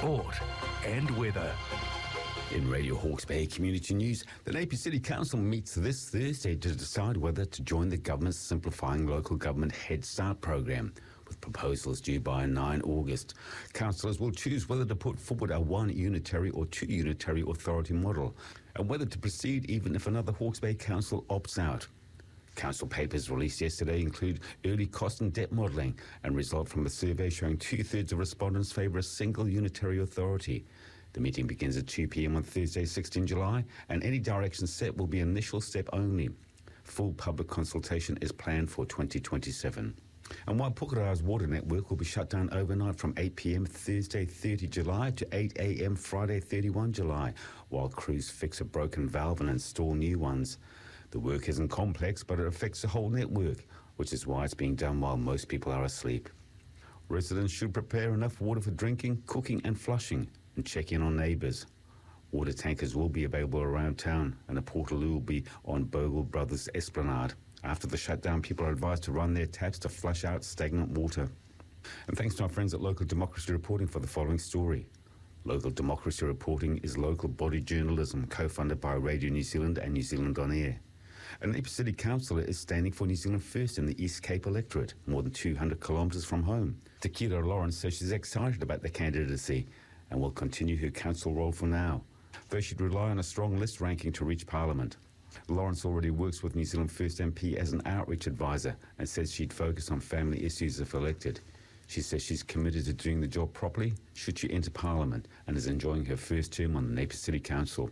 sport and weather. In Radio Hawke's Bay Community News, the Napier City Council meets this Thursday to decide whether to join the government's Simplifying Local Government Head Start programme, with proposals due by 9 August. Councillors will choose whether to put forward a one unitary or two unitary authority model, and whether to proceed even if another Hawke's Bay council opts out. Council papers released yesterday include early cost and debt modelling and result from a survey showing 2/3 of respondents favour a single unitary authority. The meeting begins at 2 p.m. on Thursday, 16 July, and any direction set will be initial step only. Full public consultation is planned for 2027. And while Pukekohe's water network will be shut down overnight from 8 p.m. Thursday 30 July to 8 a.m. Friday 31 July, while crews fix a broken valve and install new ones. The work isn't complex, but it affects the whole network, which is why it's being done while most people are asleep. Residents should prepare enough water for drinking, cooking and flushing, and check in on neighbours. Water tankers will be available around town, and a portaloo will be on Bogle Brothers Esplanade. After the shutdown, people are advised to run their taps to flush out stagnant water. And thanks to our friends at Local Democracy Reporting for the following story. Local Democracy Reporting is local body journalism co-funded by Radio New Zealand and New Zealand On Air. A Napier City councillor is standing for New Zealand First in the East Cape electorate, more than 200 kilometres from home. Takira Lawrence says she's excited about the candidacy and will continue her council role for now, though she'd rely on a strong list ranking to reach Parliament. Lawrence already works with New Zealand First MP as an outreach advisor and says she'd focus on family issues if elected. She says she's committed to doing the job properly should she enter Parliament and is enjoying her first term on the Napier City Council.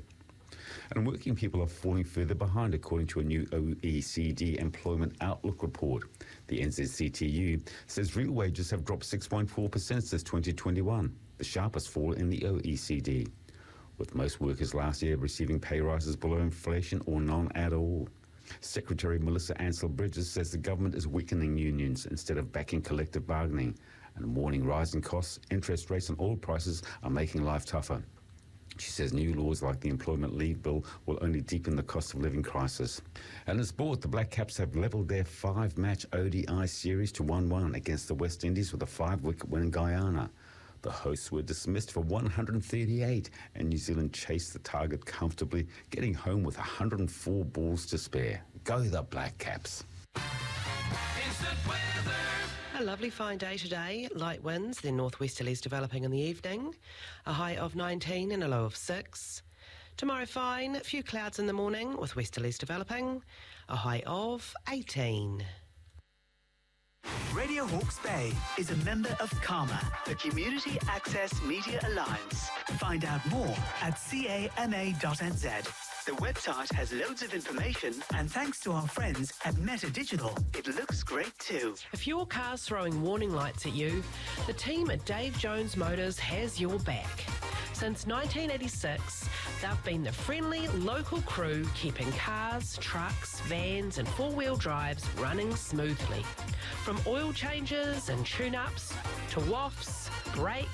And working people are falling further behind according to a new OECD Employment Outlook report. The NZCTU says real wages have dropped 6.4% since 2021, the sharpest fall in the OECD, with most workers last year receiving pay rises below inflation or none at all. Secretary Melissa Ansell-Bridges says the government is weakening unions instead of backing collective bargaining, and warning rising costs, interest rates and oil prices are making life tougher. She says new laws like the Employment Leave Bill will only deepen the cost of living crisis. And in sport, the Black Caps have levelled their 5-match ODI series to 1-1 against the West Indies with a 5-wicket win in Guyana. The hosts were dismissed for 138 and New Zealand chased the target comfortably, getting home with 104 balls to spare. Go the Black Caps. Instant weather. A lovely fine day today. Light winds, then northwesterlies developing in the evening. A high of 19 and a low of 6. Tomorrow fine, a few clouds in the morning with westerlies developing. A high of 18. Radio Hawke's Bay is a member of CAMA, the Community Access Media Alliance. Find out more at cama.nz. The website has loads of information, and thanks to our friends at Meta Digital, it looks great too. If your car's throwing warning lights at you, the team at Dave Jones Motors has your back. Since 1986, they've been the friendly local crew keeping cars, trucks, vans and four-wheel drives running smoothly. From oil changes and tune-ups to wafts, brakes,